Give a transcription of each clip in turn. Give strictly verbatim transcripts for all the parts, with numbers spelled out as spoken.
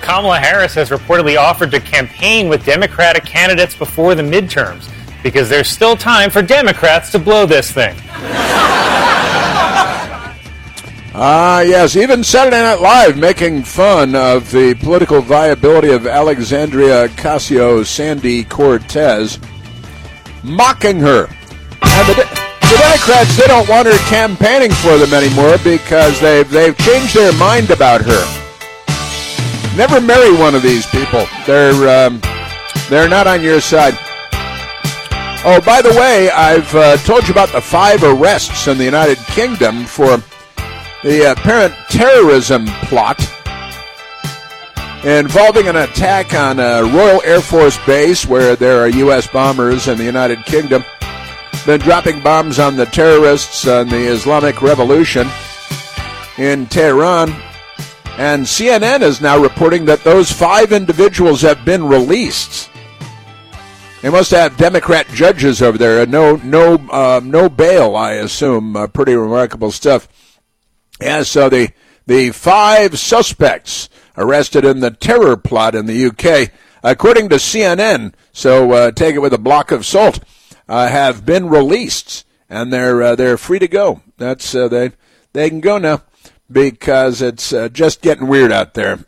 Kamala Harris has reportedly offered to campaign with Democratic candidates before the midterms because there's still time for Democrats to blow this thing. Ah, uh, yes, even Saturday Night Live making fun of the political viability of Alexandria Ocasio-Sandy Cortez, mocking her. And the, the Democrats, they don't want her campaigning for them anymore because they've, they've changed their mind about her. Never marry one of these people. They're, um, they're not on your side. Oh, by the way, I've uh, told you about the five arrests in the United Kingdom for the apparent terrorism plot involving an attack on a Royal Air Force base where there are U S bombers in the United Kingdom, then dropping bombs on the terrorists on the Islamic Revolution in Tehran. And C N N is now reporting that those five individuals have been released. They must have Democrat judges over there. No, no, uh, no bail, I assume. Uh, pretty remarkable stuff. Yeah, so the the five suspects arrested in the terror plot in the U K, according to C N N, so uh, take it with a block of salt, uh, have been released, and they're uh, they're free to go. That's uh, they they can go now because it's uh, just getting weird out there.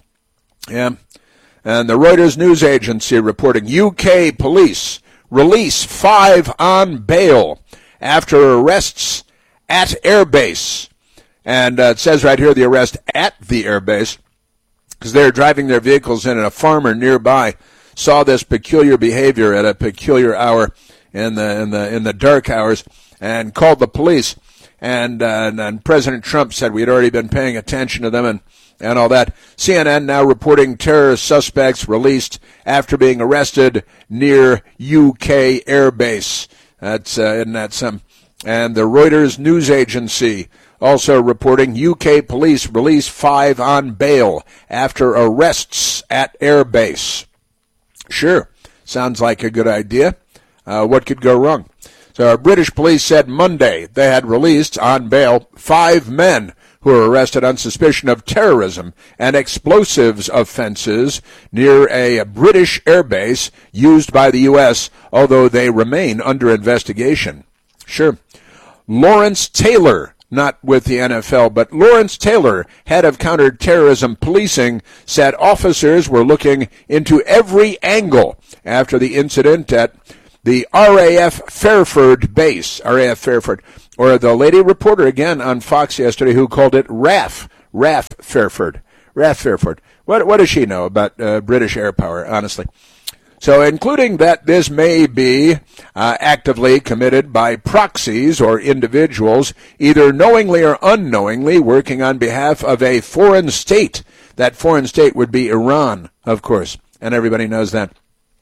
Yeah, and the Reuters news agency reporting U K police release five on bail after arrests at airbase. And uh, it says right here the arrest at the airbase, because they're driving their vehicles in, and a farmer nearby saw this peculiar behavior at a peculiar hour in the in the in the dark hours, and called the police. And, uh, and, and President Trump said we had already been paying attention to them and and all that. C N N now reporting terrorist suspects released after being arrested near U K airbase. That's uh, isn't that some? And the Reuters news agency also reporting U K police release five on bail after arrests at airbase. Sure, sounds like a good idea. Uh, what could go wrong? So British police said Monday they had released on bail five men who were arrested on suspicion of terrorism and explosives offenses near a British airbase used by the U S, although they remain under investigation. Sure. Lawrence Taylor, not with the N F L, but Lawrence Taylor, head of counterterrorism policing, said officers were looking into every angle after the incident at the R A F Fairford base, R A F Fairford, or the lady reporter again on Fox yesterday who called it R A F, R A F Fairford, R A F Fairford. What, what does she know about uh, British air power, honestly? So including that this may be uh, actively committed by proxies or individuals, either knowingly or unknowingly working on behalf of a foreign state. That foreign state would be Iran, of course, and everybody knows that.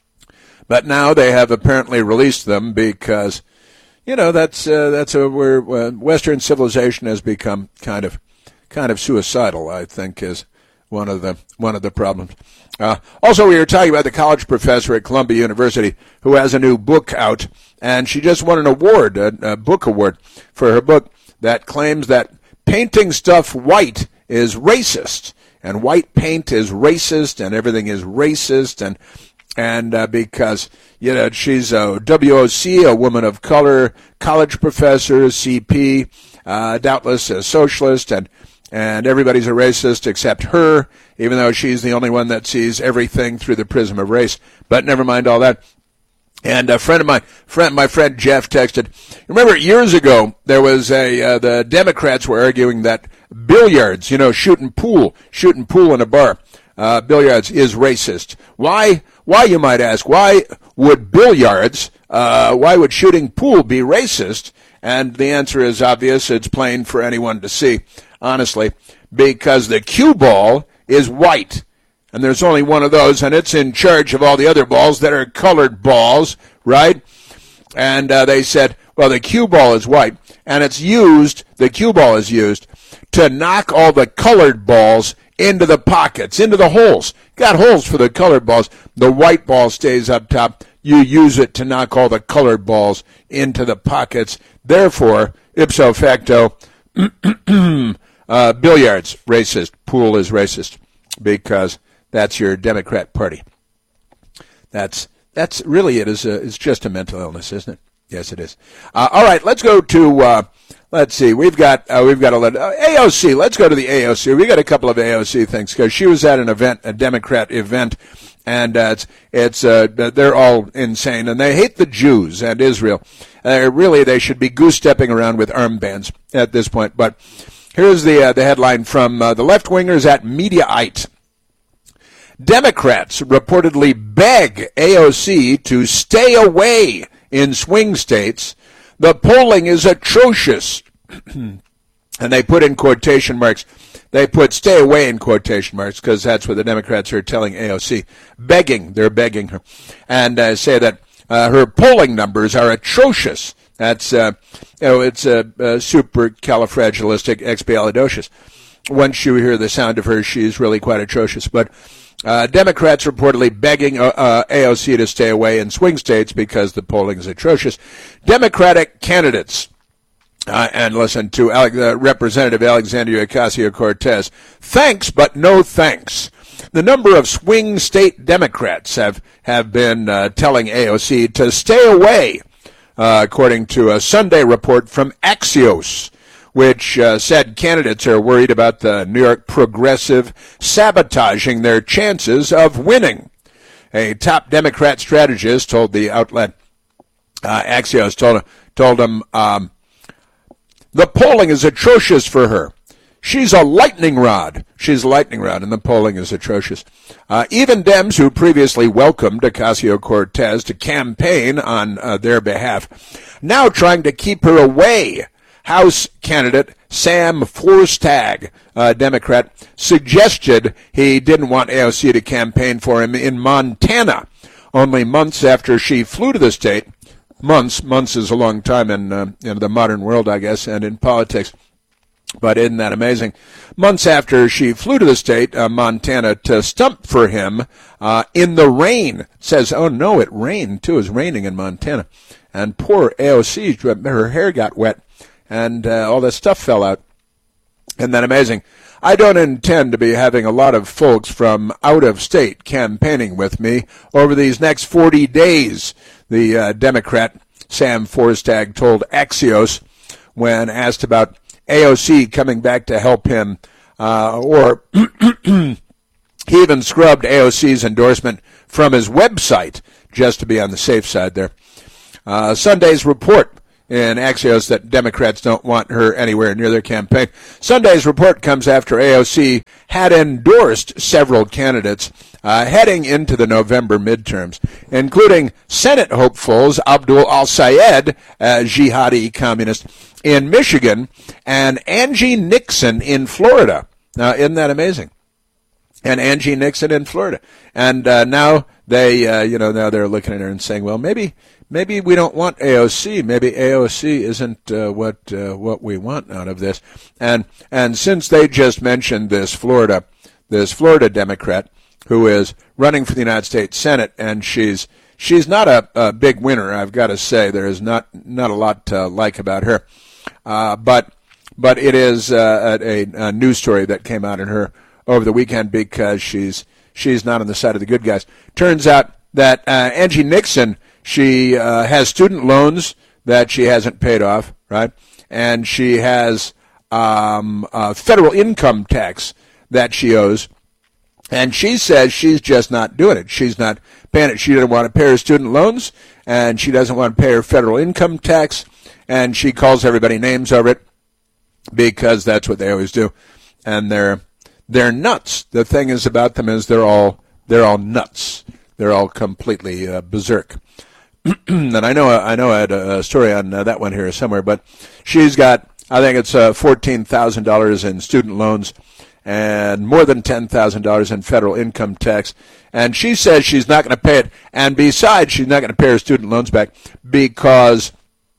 But now they have apparently released them because, you know, that's uh, that's a, where uh, Western civilization has become kind of kind of suicidal, I think, is one of the one of the problems. Uh, also, we were talking about the college professor at Columbia University who has a new book out, and she just won an award, a, a book award, for her book that claims that painting stuff white is racist, and white paint is racist, and everything is racist, and and uh, because, you know, she's a W O C, a woman of color, college professor, C P, uh, doubtless a socialist, and And everybody's a racist except her, even though she's the only one that sees everything through the prism of race. But never mind all that. And a friend of mine, friend, my friend Jeff texted, remember years ago, there was a, uh, the Democrats were arguing that billiards, you know, shooting pool, shooting pool in a bar, uh, billiards is racist. Why, why, you might ask, why would billiards, uh, why would shooting pool be racist? And the answer is obvious. It's plain for anyone to see. Honestly, because the cue ball is white, and there's only one of those, and it's in charge of all the other balls that are colored balls, right? And uh, they said, well, the cue ball is white, and it's used, the cue ball is used to knock all the colored balls into the pockets, into the holes. Got holes for the colored balls. The white ball stays up top. You use it to knock all the colored balls into the pockets. Therefore, ipso facto, Uh, billiards, racist. Pool is racist because that's your Democrat Party. That's that's really it. Is a, it's just a mental illness, isn't it? Yes, it is. Uh, all right, let's go to. Uh, let's see. We've got uh, we've got a uh, A O C. Let's go to the A O C. We got a couple of A O C things because she was at an event, a Democrat event, and uh, it's it's uh, they're all insane and they hate the Jews and Israel. Uh, really, they should be goose stepping around with armbands at this point. But here's the uh, the headline from uh, the left wingers at Mediaite. Democrats reportedly beg A O C to stay away in swing states. The polling is atrocious. And they put in quotation marks. They put stay away in quotation marks because that's what the Democrats are telling A O C. Begging. They're begging her. And uh, say that uh, her polling numbers are atrocious. That's, uh, you know, it's a uh, uh, supercalifragilisticexpialidocious. Once you hear the sound of her, she's really quite atrocious. But Uh, Democrats reportedly begging uh, uh, A O C to stay away in swing states because the polling is atrocious. Democratic candidates, uh, and listen to Ale- uh, Representative Alexandria Ocasio-Cortez, thanks but no thanks. The number of swing state Democrats have, have been uh, telling A O C to stay away, uh, according to a Sunday report from Axios, which uh, said candidates are worried about the New York progressive sabotaging their chances of winning. A top Democrat strategist told the outlet, uh, Axios told, told him, um, the polling is atrocious for her. She's a lightning rod. She's a lightning rod, and the polling is atrocious. Uh, even Dems, who previously welcomed Ocasio-Cortez to campaign on uh, their behalf, now trying to keep her away. House candidate Sam Forstag, a Democrat, suggested he didn't want A O C to campaign for him in Montana, only months after she flew to the state. Months, months is a long time in, uh, in the modern world, I guess, and in politics. But isn't that amazing? Months after she flew to the state, uh, Montana, to stump for him uh, in the rain. Says, oh no, it rained too. It was raining in Montana. And poor A O C, her hair got wet. And uh, all that stuff fell out. Isn't that amazing? I don't intend to be having a lot of folks from out of state campaigning with me over these next forty days, the uh, Democrat Sam Forstag told Axios when asked about A O C coming back to help him, uh, or he even scrubbed A O C's endorsement from his website just to be on the safe side there. Uh, Sunday's report in Axios that Democrats don't want her anywhere near their campaign. Sunday's report comes after A O C had endorsed several candidates uh, heading into the November midterms, including Senate hopefuls Abdul al-Sayed, a jihadi communist, in Michigan, and Angie Nixon in Florida. Now, isn't that amazing? And Angie Nixon in Florida. And uh, now they, uh, you know, now they're looking at her and saying, well, maybe maybe we don't want A O C. Maybe A O C isn't uh, what uh, what we want out of this. And and since they just mentioned this Florida, this Florida Democrat who is running for the United States Senate, and she's she's not a, a big winner, I've got to say. There is not not a lot to like about her. Uh, but but it is uh, a, a news story that came out in her over the weekend because she's she's not on the side of the good guys. Turns out that uh, Angie Nixon, she uh, has student loans that she hasn't paid off, right? And she has um, uh, federal income tax that she owes. And she says she's just not doing it. She's not paying it. She doesn't want to pay her student loans, and she doesn't want to pay her federal income tax, and she calls everybody names over it because that's what they always do. And they're They're nuts. The thing is about them is they're all they're all nuts. They're all completely uh, berserk. And I know I know I had a story on uh, that one here somewhere, but she's got I think it's uh, fourteen thousand dollars in student loans and more than ten thousand dollars in federal income tax. And she says she's not going to pay it. And besides, she's not going to pay her student loans back because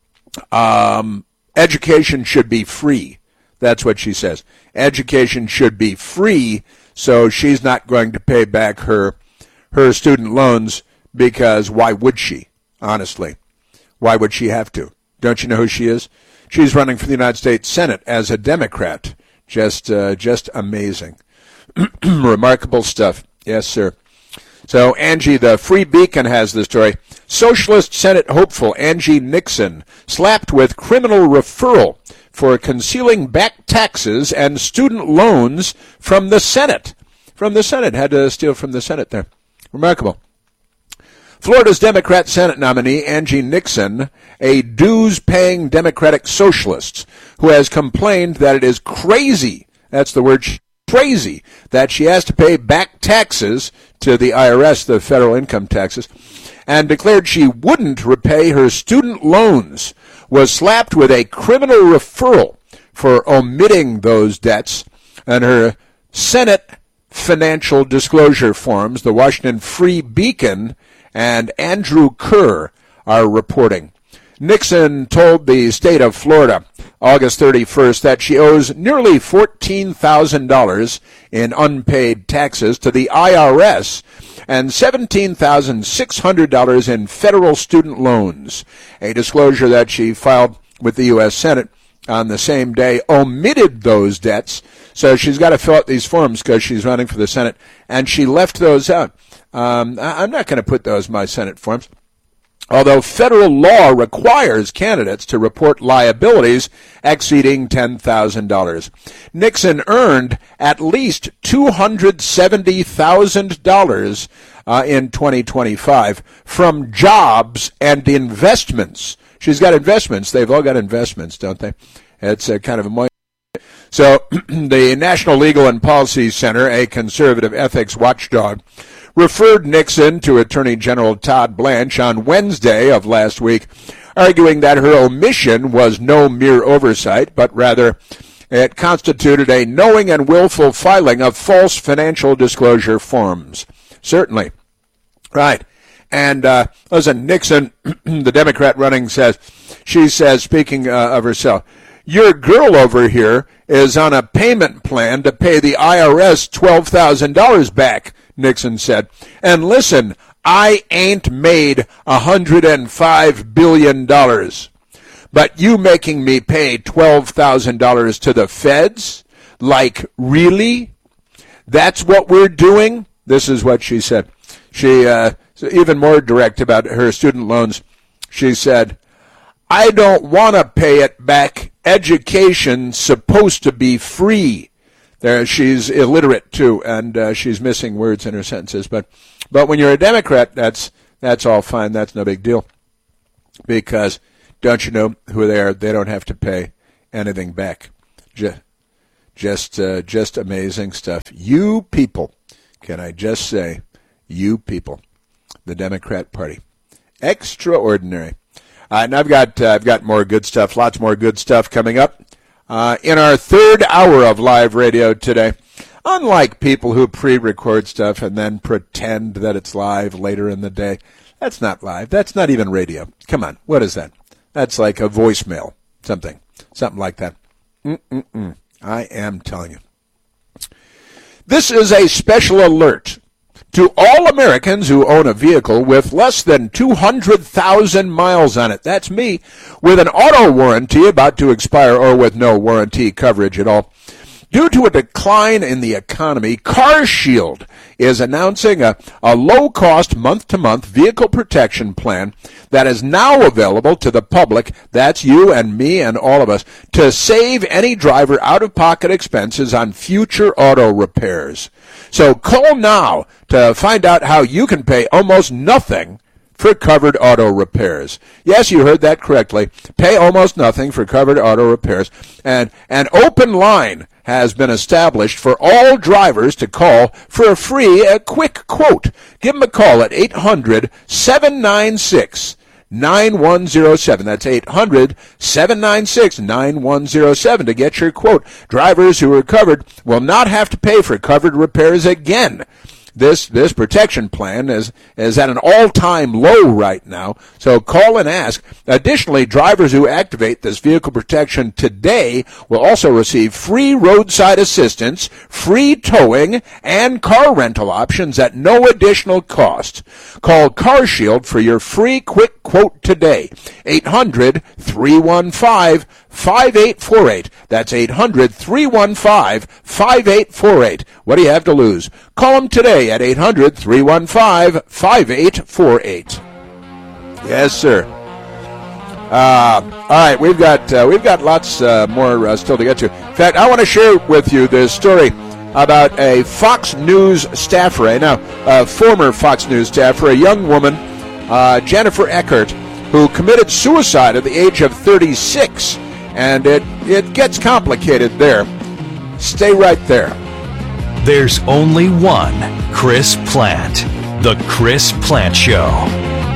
um, education should be free. That's what she says. Education should be free, so she's not going to pay back her her student loans because why would she, honestly? Why would she have to? Don't you know who she is? She's running for the United States Senate as a Democrat. Just uh, just amazing. Remarkable stuff. Yes, sir. So Angie, the Free Beacon, has the story. Socialist Senate hopeful Angie Nixon slapped with criminal referral for concealing back taxes and student loans from the Senate. From the Senate. Had to steal from the Senate there. Remarkable. Florida's Democrat Senate nominee, Angie Nixon, a dues-paying Democratic socialist who has complained that it is crazy, that's the word, crazy, that she has to pay back taxes to the I R S, the federal income taxes, and declared she wouldn't repay her student loans, was slapped with a criminal referral for omitting those debts, and her Senate financial disclosure forms, the Washington Free Beacon and Andrew Kerr are reporting. Nixon told the state of Florida August thirty-first that she owes nearly fourteen thousand dollars in unpaid taxes to the I R S and seventeen thousand six hundred dollars in federal student loans, a disclosure that she filed with the U S Senate on the same day omitted those debts. So she's got to fill out these forms because she's running for the Senate, and she left those out. Um, I'm not going to put those in my Senate forms. Although federal law requires candidates to report liabilities exceeding ten thousand dollars. Nixon earned at least two hundred seventy thousand dollars uh, in twenty twenty-five from jobs and investments. She's got investments. They've all got investments, don't they? It's a kind of a... So the National Legal and Policy Center, a conservative ethics watchdog, referred Nixon to Attorney General Todd Blanche on Wednesday of last week, arguing that her omission was no mere oversight, but rather it constituted a knowing and willful filing of false financial disclosure forms. Certainly. Right. And uh, listen, Nixon, the Democrat running, says, she says, speaking uh, of herself, your girl over here is on a payment plan to pay the I R S twelve thousand dollars back, Nixon said. And listen, I ain't made one hundred five billion dollars. But you making me pay twelve thousand dollars to the feds? Like, really? That's what we're doing? This is what she said. She, uh, even more direct about her student loans. She said, I don't want to pay it back. Education's supposed to be free. There, she's illiterate too, and uh, she's missing words in her sentences. But, but when you're a Democrat, that's that's all fine. That's no big deal, because don't you know who they are? They don't have to pay anything back. Just, just, uh, just amazing stuff. You people, can I just say, you people, the Democrat Party, extraordinary. Uh, and I've got uh, I've got more good stuff, lots more good stuff coming up uh, in our third hour of live radio today. Unlike people who pre-record stuff and then pretend that it's live later in the day, that's not live. That's not even radio. Come on, what is that? That's like a voicemail, something, something like that. Mm-mm-mm. I am telling you. This is a special alert to all Americans who own a vehicle with less than two hundred thousand miles on it. That's me, with an auto warranty about to expire or with no warranty coverage at all. Due to a decline in the economy, CarShield is announcing a, a low-cost month-to-month vehicle protection plan that is now available to the public, that's you and me and all of us, to save any driver out-of-pocket expenses on future auto repairs. So call now to find out how you can pay almost nothing for covered auto repairs. Yes, you heard that correctly. Pay almost nothing for covered auto repairs. And an open line has been established for all drivers to call for a free, a quick quote. Give them a call at eight hundred, seven nine six, nine one zero seven. That's eight hundred, seven nine six, nine one zero seven to get your quote. Drivers who are covered will not have to pay for covered repairs again. This this protection plan is, is at an all-time low right now, so call and ask. Additionally, drivers who activate this vehicle protection today will also receive free roadside assistance, free towing, and car rental options at no additional cost. Call CarShield for your free quick quote today. eight hundred, three one five, five eight four eight. That's eight hundred, three one five, five eight four eight. What do you have to lose? Call them today at eight hundred, three one five, five eight four eight. Yes, sir. Uh, all right, we've got uh, we've got lots uh, more uh, still to get to. In fact, I want to share with you this story about a Fox News staffer, now a former Fox News staffer, a young woman, uh, Jennifer Eckert, who committed suicide at the age of thirty-six, and it it gets complicated there. Stay right there. There's only one Chris Plante, The Chris Plante Show.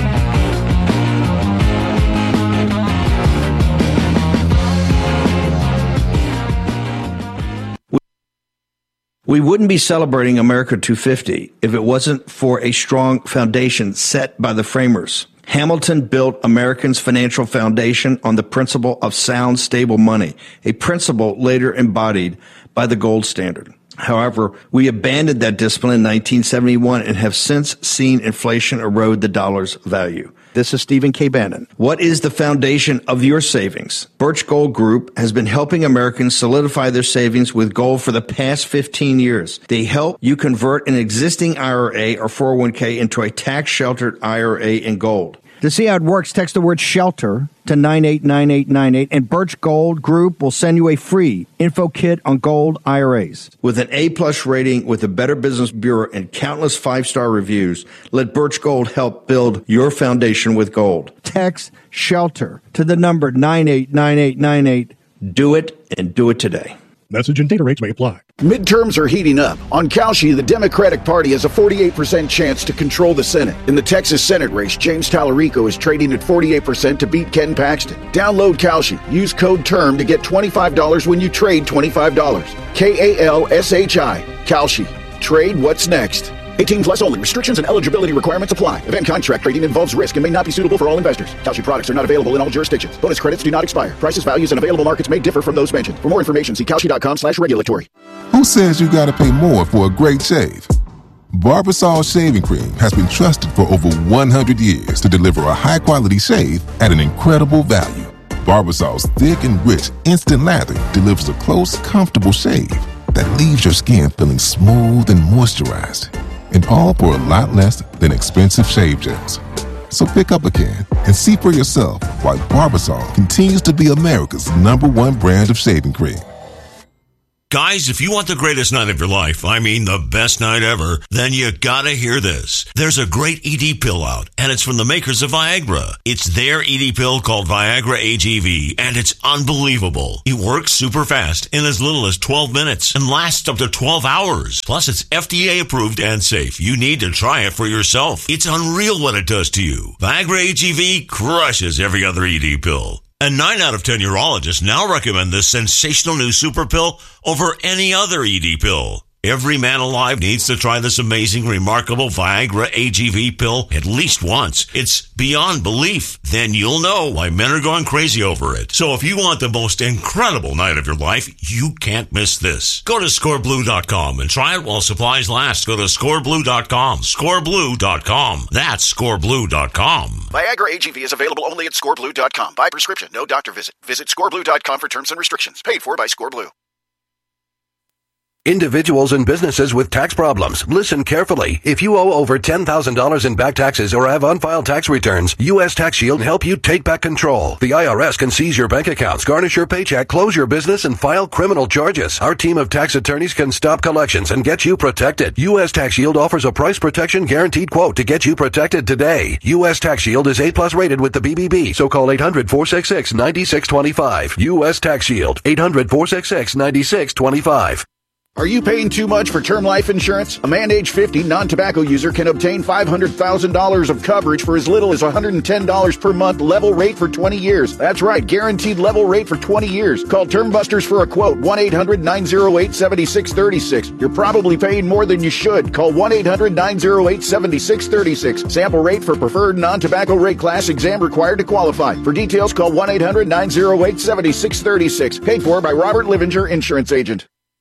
We wouldn't be celebrating America two fifty if it wasn't for a strong foundation set by the framers. Hamilton built Americans' financial foundation on the principle of sound, stable money, a principle later embodied by the gold standard. However, we abandoned that discipline in nineteen seventy-one and have since seen inflation erode the dollar's value. This is Stephen K. Bannon. What is the foundation of your savings? Birch Gold Group has been helping Americans solidify their savings with gold for the past fifteen years. They help you convert an existing I R A or four oh one k into a tax-sheltered I R A in gold. To see how it works, text the word SHELTER to nine eight nine eight nine eight, and Birch Gold Group will send you a free info kit on gold I R As. With an A-plus rating with the Better Business Bureau and countless five-star reviews, let Birch Gold help build your foundation with gold. Text SHELTER to the number nine eight nine eight nine eight. Do it, and do it today. Message and data rates may apply. Midterms are heating up. On Kalshi, the Democratic Party has a forty-eight percent chance to control the Senate. In the Texas Senate race, James Tallarico is trading at forty-eight percent to beat Ken Paxton. Download Kalshi. Use code TERM to get twenty-five dollars when you trade twenty-five dollars. K A L S H I. Kalshi. Trade what's next. eighteen plus only. Restrictions and eligibility requirements apply. Event contract trading involves risk and may not be suitable for all investors. Kalshi products are not available in all jurisdictions. Bonus credits do not expire. Prices, values, and available markets may differ from those mentioned. For more information, see kalshi.com slash regulatory. Who says you gotta pay more for a great shave? Barbasol Shaving Cream has been trusted for over one hundred years to deliver a high-quality shave at an incredible value. Barbasol's thick and rich instant lather delivers a close, comfortable shave that leaves your skin feeling smooth and moisturized. And all for a lot less than expensive shave gels. So pick up a can and see for yourself why Barbasol continues to be America's number one brand of shaving cream. Guys, if you want the greatest night of your life, I mean the best night ever, then you gotta hear this. There's a great E D pill out, and it's from the makers of Viagra. It's their E D pill called Viagra A G V, and it's unbelievable. It works super fast in as little as twelve minutes and lasts up to twelve hours. Plus, it's F D A approved and safe. You need to try it for yourself. It's unreal what it does to you. Viagra A G V crushes every other E D pill. And nine out of ten urologists now recommend this sensational new super pill over any other E D pill. Every man alive needs to try this amazing, remarkable Viagra A G V pill at least once. It's beyond belief. Then you'll know why men are going crazy over it. So if you want the most incredible night of your life, you can't miss this. Go to score blue dot com and try it while supplies last. Go to score blue dot com. score blue dot com. That's score blue dot com. Viagra A G V is available only at score blue dot com. By prescription, no doctor visit. Visit score blue dot com for terms and restrictions. Paid for by ScoreBlue. Individuals and businesses with tax problems, listen carefully. If you owe over ten thousand dollars in back taxes or have unfiled tax returns, U S Tax Shield can help you take back control. The I R S can seize your bank accounts, garnish your paycheck, close your business, and file criminal charges. Our team of tax attorneys can stop collections and get you protected. U S Tax Shield offers a price protection guaranteed quote to get you protected today. U S Tax Shield is A plus rated with the B B B, so call eight hundred, four six six, nine six two five. U S Tax Shield, eight hundred, four six six, nine six two five. Are you paying too much for term life insurance? A man age fifty non-tobacco user can obtain five hundred thousand dollars of coverage for as little as one hundred ten dollars per month, level rate for twenty years. That's right, guaranteed level rate for twenty years. Call Term Busters for a quote, one eight hundred, nine oh eight, seven six three six. You're probably paying more than you should. Call one eight hundred, nine oh eight, seven six three six. Sample rate for preferred non-tobacco rate class, exam required to qualify. For details, call one eight hundred, nine oh eight, seven six three six. Paid for by Robert Livinger, Insurance Agent.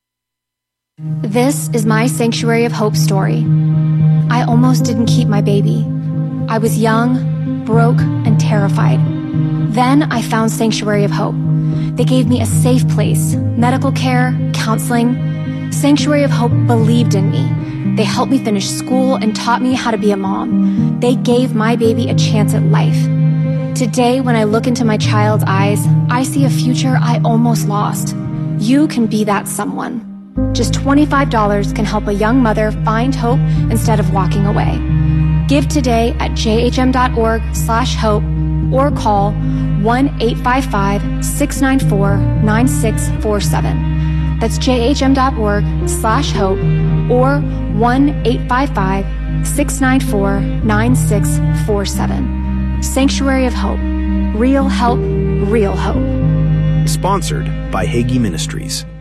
This is my Sanctuary of Hope story. I almost didn't keep my baby. I was young, broke, and terrified. Then I found Sanctuary of Hope. They gave me a safe place, medical care, counseling. Sanctuary of Hope believed in me. They helped me finish school and taught me how to be a mom. They gave my baby a chance at life. Today, when I look into my child's eyes, I see a future I almost lost. You can be that someone. Just twenty-five dollars can help a young mother find hope instead of walking away. Give today at jhm.org slash hope or call one eight five five, six nine four, nine six four seven. That's jhm.org slash hope or one eight five five, six nine four, nine six four seven. Sanctuary of Hope. Real help, real hope. Sponsored by Hagee Ministries.